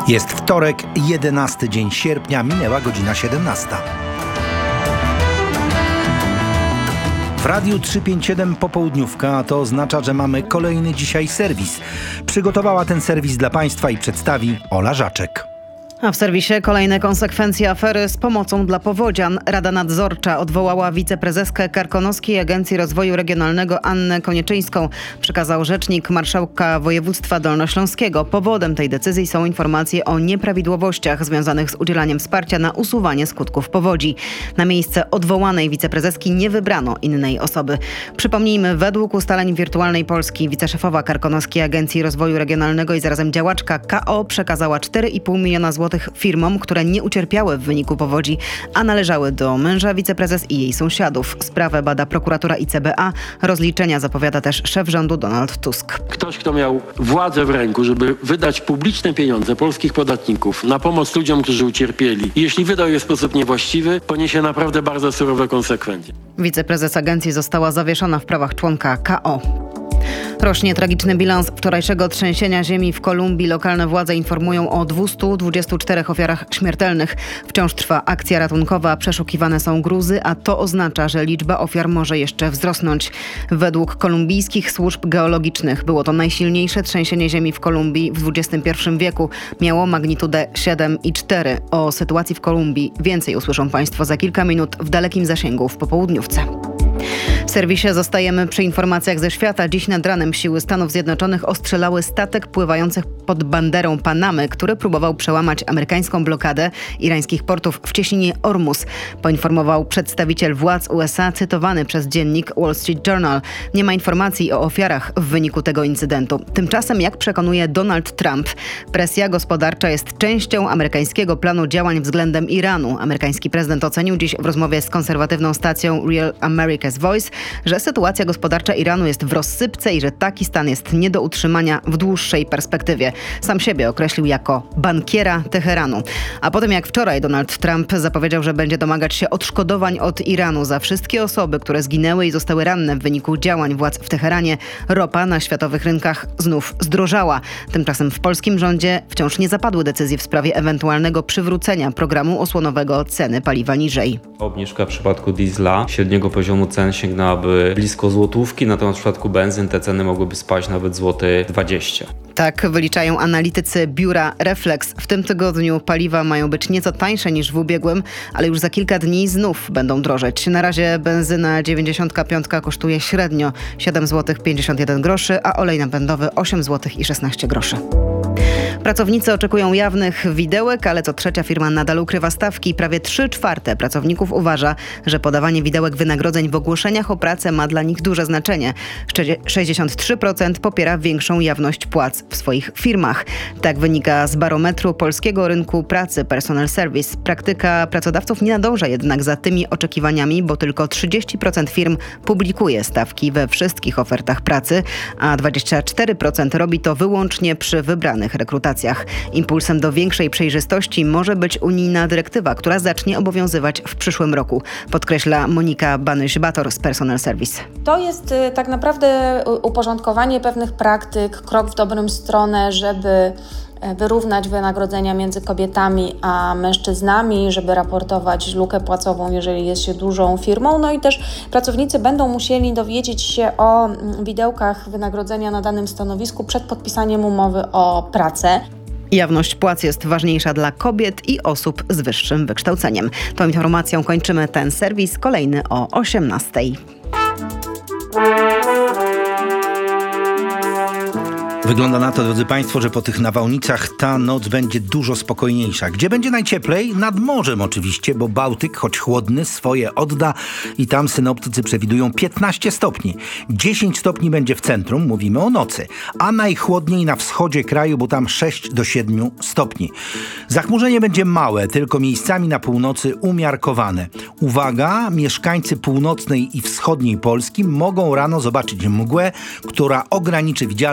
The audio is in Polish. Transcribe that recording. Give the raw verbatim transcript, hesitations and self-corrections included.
Jest wtorek, jedenasty dzień sierpnia, minęła godzina siedemnasta. W Radiu trzysta pięćdziesiąt siedem popołudniówka, a to oznacza, że mamy kolejny dzisiaj serwis. Przygotowała ten serwis dla Państwa i przedstawi Ola Żaczek. A w serwisie kolejne konsekwencje afery z pomocą dla powodzian. Rada Nadzorcza odwołała wiceprezeskę Karkonoskiej Agencji Rozwoju Regionalnego Annę Konieczyńską, przekazał rzecznik Marszałka Województwa Dolnośląskiego. Powodem tej decyzji są informacje o nieprawidłowościach związanych z udzielaniem wsparcia na usuwanie skutków powodzi. Na miejsce odwołanej wiceprezeski nie wybrano innej osoby. Przypomnijmy, według ustaleń Wirtualnej Polski wiceszefowa Karkonoskiej Agencji Rozwoju Regionalnego i zarazem działaczka K O przekazała cztery i pół miliona złotych firmom, które nie ucierpiały w wyniku powodzi, a należały do męża wiceprezes i jej sąsiadów. Sprawę bada prokuratura i C B A. Rozliczenia zapowiada też szef rządu Donald Tusk. Ktoś, kto miał władzę w ręku, żeby wydać publiczne pieniądze polskich podatników na pomoc ludziom, którzy ucierpieli, i jeśli wydał je w sposób niewłaściwy, poniesie naprawdę bardzo surowe konsekwencje. Wiceprezes agencji została zawieszona w prawach członka K O. Rośnie tragiczny bilans wczorajszego trzęsienia ziemi w Kolumbii. Lokalne władze informują o dwieście dwudziestu czterech ofiarach śmiertelnych. Wciąż trwa akcja ratunkowa, przeszukiwane są gruzy, a to oznacza, że liczba ofiar może jeszcze wzrosnąć. Według kolumbijskich służb geologicznych było to najsilniejsze trzęsienie ziemi w Kolumbii w dwudziestym pierwszym wieku. Miało magnitudę siedem i cztery. O sytuacji w Kolumbii więcej usłyszą Państwo za kilka minut w dalekim zasięgu w popołudniówce. W serwisie zostajemy przy informacjach ze świata. Dziś nad ranem siły Stanów Zjednoczonych ostrzelały statek pływający pod banderą Panamy, który próbował przełamać amerykańską blokadę irańskich portów w cieśninie Ormus, poinformował przedstawiciel władz U S A cytowany przez dziennik Wall Street Journal. Nie ma informacji o ofiarach w wyniku tego incydentu. Tymczasem, jak przekonuje Donald Trump, presja gospodarcza jest częścią amerykańskiego planu działań względem Iranu. Amerykański prezydent ocenił dziś w rozmowie z konserwatywną stacją Real America's Voice, że sytuacja gospodarcza Iranu jest w rozsypce i że taki stan jest nie do utrzymania w dłuższej perspektywie. Sam siebie określił jako bankiera Teheranu. A potem jak wczoraj Donald Trump zapowiedział, że będzie domagać się odszkodowań od Iranu za wszystkie osoby, które zginęły i zostały ranne w wyniku działań władz w Teheranie, ropa na światowych rynkach znów zdrożała. Tymczasem w polskim rządzie wciąż nie zapadły decyzje w sprawie ewentualnego przywrócenia programu osłonowego ceny paliwa niżej. Obniżka w przypadku diesla średniego poziomu cen sięgnęłaby blisko złotówki, natomiast w przypadku benzyn te ceny mogłyby spaść nawet złoty dwadzieścia. Tak wyliczają analitycy biura Reflex. W tym tygodniu paliwa mają być nieco tańsze niż w ubiegłym, ale już za kilka dni znów będą drożeć. Na razie benzyna dziewięćdziesiątka piątka kosztuje średnio siedem złotych pięćdziesiąt jeden groszy, a olej napędowy osiem złotych i szesnaście groszy. Pracownicy oczekują jawnych widełek, ale co trzecia firma nadal ukrywa stawki. Prawie trzy czwarte pracowników uważa, że podawanie widełek wynagrodzeń w ogłoszeniach o pracę ma dla nich duże znaczenie. sześćdziesiąt trzy procent popiera większą jawność płac w swoich firmach. Tak wynika z barometru polskiego rynku pracy Personal Service. Praktyka pracodawców nie nadąża jednak za tymi oczekiwaniami, bo tylko trzydzieści procent firm publikuje stawki we wszystkich ofertach pracy, a dwadzieścia cztery procent robi to wyłącznie przy wybranych rekrutacjach. Impulsem do większej przejrzystości może być unijna dyrektywa, która zacznie obowiązywać w przyszłym roku, podkreśla Monika Banyś-Bator z Personal Service. To jest y, tak naprawdę uporządkowanie pewnych praktyk, krok w dobrą stronę, żeby wyrównać wynagrodzenia między kobietami a mężczyznami, żeby raportować lukę płacową, jeżeli jest się dużą firmą. No i też pracownicy będą musieli dowiedzieć się o widełkach wynagrodzenia na danym stanowisku przed podpisaniem umowy o pracę. Jawność płac jest ważniejsza dla kobiet i osób z wyższym wykształceniem. Tą informacją kończymy ten serwis, kolejny o osiemnastej. Wygląda na to, drodzy Państwo, że po tych nawałnicach ta noc będzie dużo spokojniejsza. Gdzie będzie najcieplej? Nad morzem oczywiście, bo Bałtyk, choć chłodny, swoje odda i tam synoptycy przewidują piętnaście stopni. dziesięć stopni będzie w centrum, mówimy o nocy, a najchłodniej na wschodzie kraju, bo tam sześć do siedmiu stopni. Zachmurzenie będzie małe, tylko miejscami na północy umiarkowane. Uwaga, mieszkańcy północnej i wschodniej Polski mogą rano zobaczyć mgłę, która ograniczy widzialność